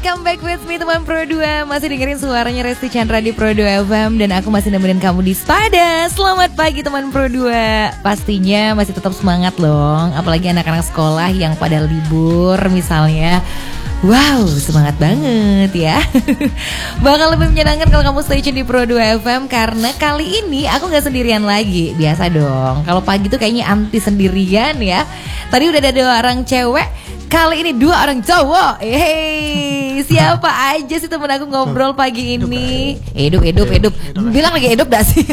Welcome back with me teman Pro 2. Masih dengerin suaranya Resti Chandra di Pro 2 FM. Dan aku masih nemenin kamu di Spada. Selamat pagi teman Pro 2. Pastinya masih tetap semangat loh. Apalagi anak-anak sekolah yang pada libur misalnya. Wow, semangat banget ya. Bakal lebih menyenangkan kalau kamu stay tune di Pro 2 FM. Karena kali ini aku gak sendirian lagi. Biasa dong, kalau pagi tuh kayaknya anti sendirian ya. Tadi udah ada 2 orang cewek, kali ini 2 orang cowok. Hey, siapa aja sih temen aku ngobrol pagi ini? Hidup. Bilang lagi hidup gak sih?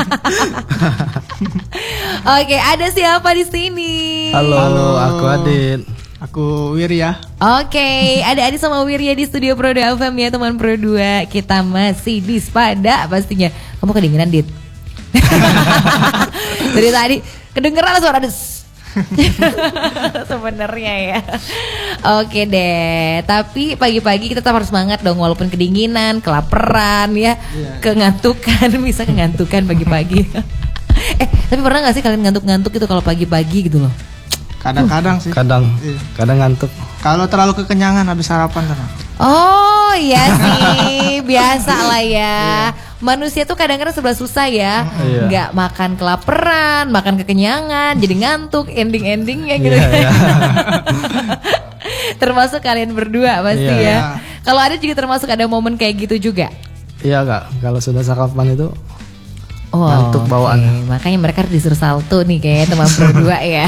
Oke, ada siapa di sini? Halo, aku Adit. Aku Wirya. Oke, ada Adi sama Wirya di studio Pro 2 FM ya teman Pro 2. Kita masih di Spada pastinya. Kamu kedinginan, Dit? Dari tadi kedengeran suara des. Sebenarnya ya. Oke deh. Tapi pagi-pagi kita tetap harus semangat dong, walaupun kedinginan, kelaparan ya, kengantukan, bisa kengantukan pagi-pagi. Tapi pernah gak sih kalian ngantuk-ngantuk gitu kalau pagi-pagi gitu loh? Kadang-kadang sih. Kadang ngantuk. Kalau terlalu kekenyangan habis sarapan kan. Oh iya sih, biasa lah ya. Manusia tuh kadang-kadang serba susah ya. Nggak makan kelaparan, makan kekenyangan, jadi ngantuk, ending-endingnya gitu. Termasuk kalian berdua pasti ya. Kalau ada juga termasuk ada momen kayak gitu juga. Iya Kak, kalau sudah sarapan itu ngantuk bawaan. Okay. Makanya mereka harus disuruh salto nih kayak teman Pro 2 ya.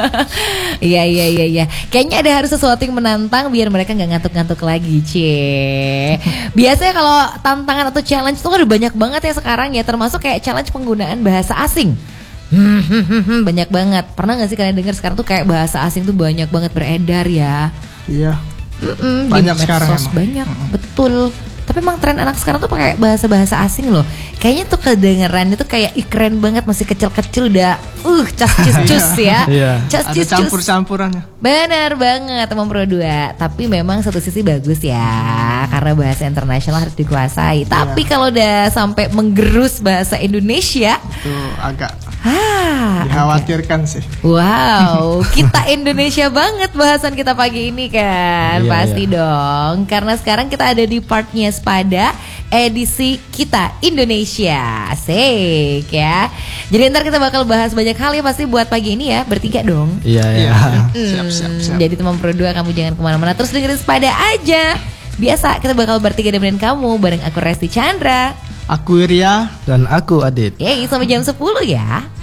Iya. Kayaknya ada harus sesuatu yang menantang biar mereka nggak ngantuk-ngantuk lagi, Biasanya kalau tantangan atau challenge itu kan udah banyak banget ya sekarang ya, termasuk kayak challenge penggunaan bahasa asing. Banyak banget. Pernah nggak sih kalian dengar sekarang tuh kayak bahasa asing tuh banyak banget beredar ya? Iya. Banyak sekarang emang. Banyak, betul. Tapi emang tren anak sekarang tuh pakai bahasa-bahasa asing loh. Kayaknya tuh kedengerannya tuh kayak keren banget, masih kecil-kecil udah cus ya. Ada campur-campurannya. Benar banget teman Pro 2. Tapi memang satu sisi bagus ya, karena bahasa internasional harus dikuasai. Tapi kalau udah sampai menggerus bahasa Indonesia itu agak dikhawatirkan sih. Wow, kita Indonesia banget bahasan kita pagi ini kan. Pasti dong, karena sekarang kita ada di partnya Spada edisi kita Indonesia. Asik ya. Jadi ntar kita bakal bahas banyak hal ya pasti buat pagi ini ya, bertiga dong. Iya. Siap. Jadi teman Pro 2 kamu jangan kemana-mana, terus dengerin Spada aja. Biasa kita bakal bertiga nemenin kamu bareng aku Resti Chandra, aku Wirya, dan aku Adit. Sampai jam 10 ya.